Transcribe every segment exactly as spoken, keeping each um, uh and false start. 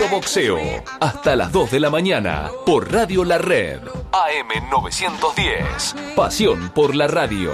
Puro Boxeo, hasta las dos de la mañana, por Radio La Red, A M novecientos diez. Pasión por la radio.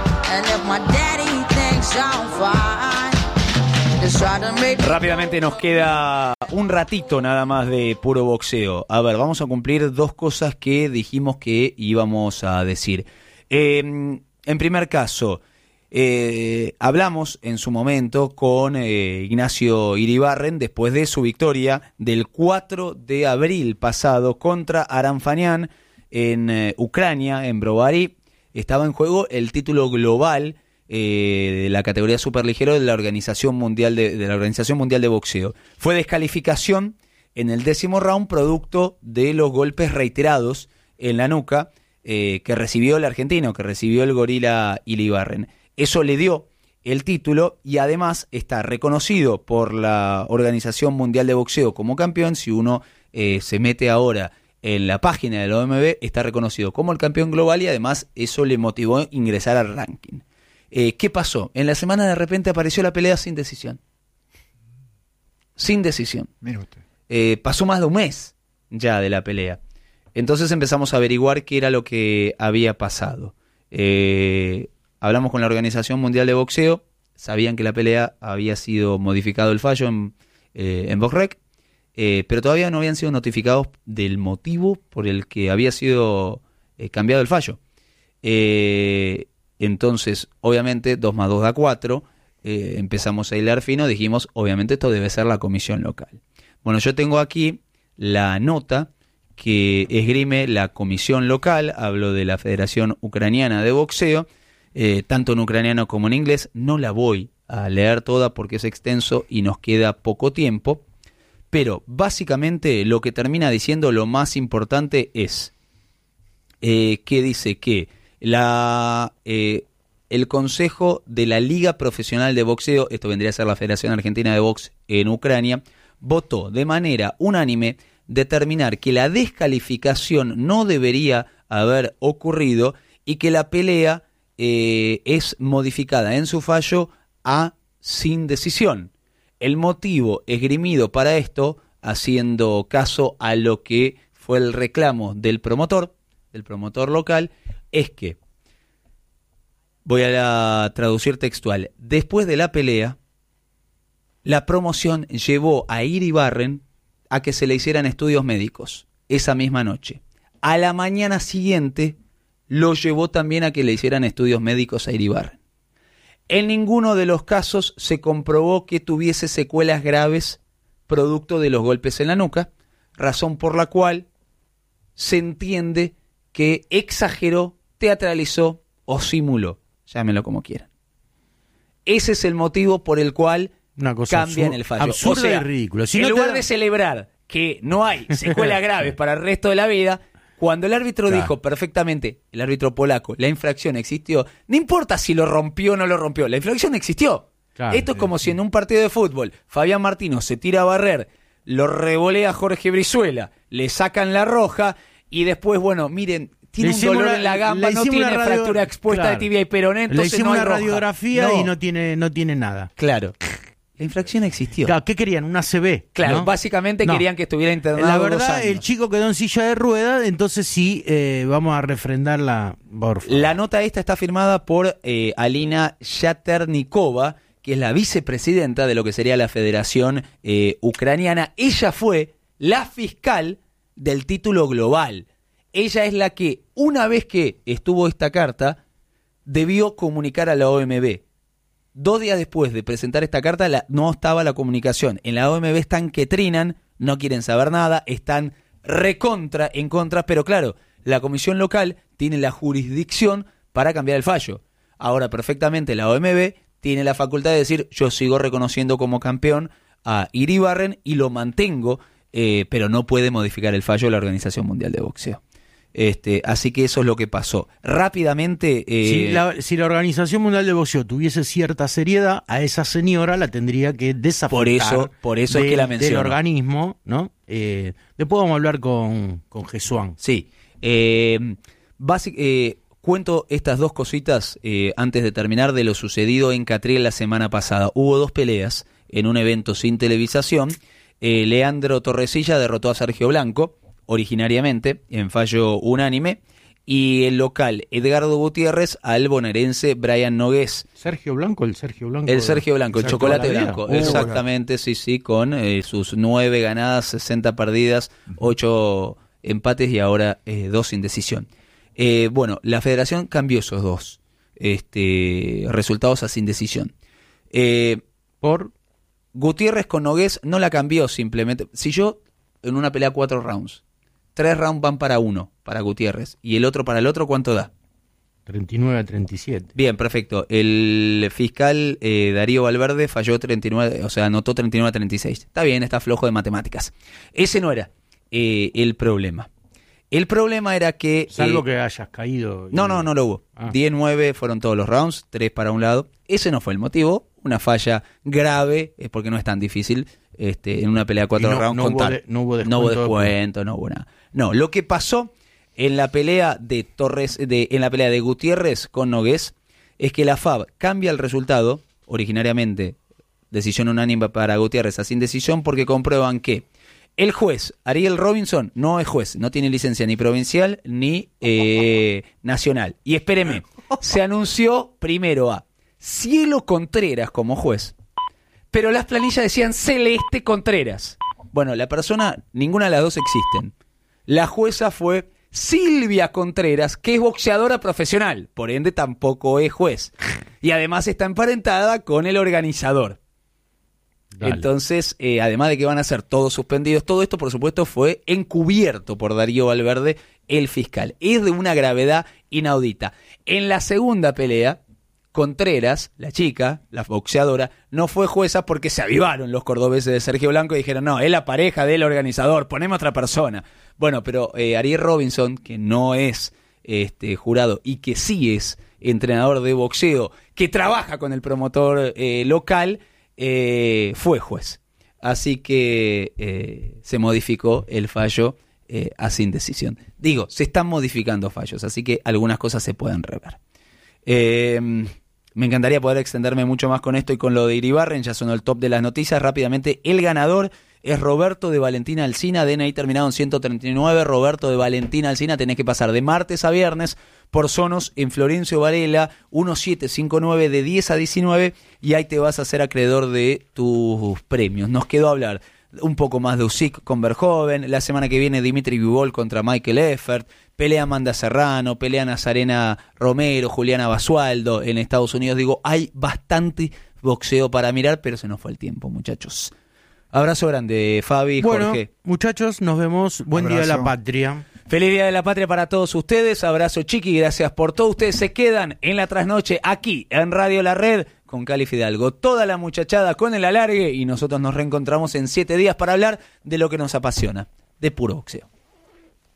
Rápidamente nos queda un ratito nada más de Puro Boxeo. A ver, vamos a cumplir dos cosas que dijimos que íbamos a decir. Eh, en primer caso, eh, hablamos en su momento con eh, Ignacio Iribarren después de su victoria del cuatro de abril pasado contra Aranfanian en eh, Ucrania, en Brovary. Estaba en juego el título global Eh, de la categoría superligero de la Organización Mundial de, de la Organización Mundial de Boxeo. Fue descalificación en el décimo round producto de los golpes reiterados en la nuca eh, que recibió el argentino, que recibió el gorila Iribarren. Eso le dio el título y además está reconocido por la Organización Mundial de Boxeo como campeón. Si uno eh, se mete ahora en la página de la O M B, está reconocido como el campeón global y además eso le motivó a ingresar al ranking. Eh, ¿Qué pasó? En la semana de repente apareció la pelea sin decisión. Sin decisión. Mira usted. Eh, pasó más de un mes ya de la pelea. Entonces empezamos a averiguar qué era lo que había pasado. Eh, hablamos con la Organización Mundial de Boxeo. Sabían que la pelea había sido modificado el fallo en, eh, en BoxRec, eh, pero todavía no habían sido notificados del motivo por el que había sido eh, cambiado el fallo. Eh... Entonces, obviamente, dos más dos da cuatro, eh, empezamos a hilar fino, dijimos, obviamente esto debe ser la comisión local. Bueno, yo tengo aquí la nota que esgrime la comisión local, hablo de la Federación Ucraniana de Boxeo, eh, tanto en ucraniano como en inglés, no la voy a leer toda porque es extenso y nos queda poco tiempo, pero básicamente lo que termina diciendo lo más importante es eh, que dice que La, eh, el Consejo de la Liga Profesional de Boxeo, esto vendría a ser la Federación Argentina de Box en Ucrania, votó de manera unánime determinar que la descalificación no debería haber ocurrido y que la pelea eh, es modificada en su fallo a sin decisión. El motivo esgrimido para esto, haciendo caso a lo que fue el reclamo del promotor, del promotor local, es que, voy a la traducir textual, después de la pelea, la promoción llevó a Iribarren a que se le hicieran estudios médicos esa misma noche. A la mañana siguiente lo llevó también a que le hicieran estudios médicos a Iribarren. En ninguno de los casos se comprobó que tuviese secuelas graves producto de los golpes en la nuca, razón por la cual se entiende que exageró, teatralizó o simuló, llámenlo como quieran. Ese es el motivo por el cual Una cosa cambian absur- el fallo. absurda O sea, y ridícula. Si en no te lugar dan- de celebrar que no hay secuelas graves para el resto de la vida, cuando el árbitro Claro. dijo perfectamente, el árbitro polaco, la infracción existió, no importa si lo rompió o no lo rompió, la infracción existió. Claro, Esto es sí, como sí. si en un partido de fútbol Fabián Martino se tira a barrer, lo revolea a Jorge Brizuela, le sacan la roja y después, bueno, miren, tiene Le un hicimos dolor una- en la gamba, le no hicimos tiene una radio- fractura expuesta claro. de tibia y peroné, Le entonces hicimos no hay una roja. radiografía No. y no tiene, no tiene nada. Claro, la infracción existió. Claro, ¿qué querían? Una C B. Claro, ¿no? básicamente No. querían que estuviera internado La dos verdad, años. el chico quedó en silla de ruedas, entonces sí, eh, vamos a refrendarla, por favor. La nota esta está firmada por eh, Alina Yaternikova, que es la vicepresidenta de lo que sería la Federación eh, Ucraniana. Ella fue la fiscal del título global. Ella es la que, una vez que estuvo esta carta, debió comunicar a la O M B. Dos días después de presentar esta carta, la, no estaba la comunicación. En la O M B están que trinan, no quieren saber nada, están recontra, en contra, pero claro, la comisión local tiene la jurisdicción para cambiar el fallo. Ahora, perfectamente, la O M B tiene la facultad de decir, yo sigo reconociendo como campeón a Iribarren y lo mantengo, eh, pero no puede modificar el fallo de la Organización Mundial de Boxeo. Este, así que eso es lo que pasó. Rápidamente... Eh, Si la, si la Organización Mundial de Boxeo tuviese cierta seriedad, a esa señora la tendría que desafectar. Por eso- por eso es que la menciono. Del organismo, ¿no? Eh, después vamos a hablar con, con Jesuán. Sí. Eh, basic, eh, cuento estas dos cositas eh, antes de terminar de lo sucedido en Catriel la semana pasada. Hubo dos peleas en un evento sin televisación. Eh, Leandro Torresilla derrotó a Sergio Blanco, originariamente, en fallo unánime. Y el local Edgardo Gutiérrez al bonaerense Brian Nogués. Sergio Blanco, el Sergio Blanco. El Sergio Blanco, el chocolate blanco. Uh, Exactamente, bueno. sí, sí, con eh, sus nueve ganadas, sesenta perdidas, ocho empates y ahora eh, dos sin decisión. Eh, bueno, la federación cambió esos dos este, resultados a sin decisión. Eh, por Gutiérrez con Nogués no la cambió simplemente. Si yo en una pelea cuatro rounds, tres rounds van para uno, para Gutiérrez, y el otro para el otro, ¿cuánto da? treinta y nueve a treinta y siete. Bien, perfecto. El fiscal eh, Darío Valverde falló treinta y nueve, o sea, anotó treinta y nueve a treinta y seis. Está bien, está flojo de matemáticas. Ese no era eh, el problema. El problema era que... Salvo eh, que hayas caído. Y... No, no, no lo hubo. Ah. diez nueve fueron todos los rounds, tres para un lado. Ese no fue el motivo. Una falla grave, es porque no es tan difícil este, en una pelea de cuatro no, rounds no contar. Hubo de, no hubo descuento. No hubo descuento, no hubo nada. No, lo que pasó en la pelea de Torres, de, en la pelea de Gutiérrez con Nogués, es que la F A B cambia el resultado, originariamente decisión unánime para Gutiérrez, a sin decisión, porque comprueban que el juez, Ariel Robinson, no es juez, no tiene licencia ni provincial ni eh, nacional. Y espéreme, se anunció primero a Cielo Contreras como juez, pero las planillas decían Celeste Contreras. Bueno, la persona, ninguna de las dos existen. La jueza fue Silvia Contreras, que es boxeadora profesional, por ende tampoco es juez. Y además está emparentada con el organizador. Dale. Entonces, eh, además de que van a ser todos suspendidos, todo esto por supuesto fue encubierto por Darío Valverde, el fiscal. Es de una gravedad inaudita. En la segunda pelea, Contreras, la chica, la boxeadora, no fue jueza porque se avivaron los cordobeses de Sergio Blanco y dijeron, no, es la pareja del organizador, ponemos otra persona. Bueno, pero eh, Ariel Robinson, que no es este, jurado y que sí es entrenador de boxeo, que trabaja con el promotor eh, local, eh, fue juez. Así que eh, se modificó el fallo eh, a sin decisión. Digo, se están modificando fallos, así que algunas cosas se pueden rever. Eh, me encantaría poder extenderme mucho más con esto y con lo de Iribarren, ya sonó el top de las noticias. Rápidamente, el ganador es Roberto de Valentina Alsina, D N I terminado en ciento treinta y nueve. Roberto de Valentina Alsina, tenés que pasar de martes a viernes por Sonos en Florencio Varela, diecisiete cincuenta y nueve de diez a diecinueve, y ahí te vas a hacer acreedor de tus premios. Nos quedó hablar un poco más de Usyk con Verhoeven, la semana que viene Dimitri Bivol contra Michael Effert, pelea Amanda Serrano, pelea Nazarena Romero, Juliana Basualdo en Estados Unidos. Digo, hay bastante boxeo para mirar, pero se nos fue el tiempo, muchachos. Abrazo grande, Fabi, bueno, Jorge. Muchachos, nos vemos. Buen Abrazo. Día de la Patria. Feliz Día de la Patria para todos ustedes. Abrazo, Chiqui, gracias por todo. Ustedes se quedan en la trasnoche aquí en Radio La Red con Cali Fidalgo. Toda la muchachada con el alargue y nosotros nos reencontramos en siete días para hablar de lo que nos apasiona, de puro boxeo.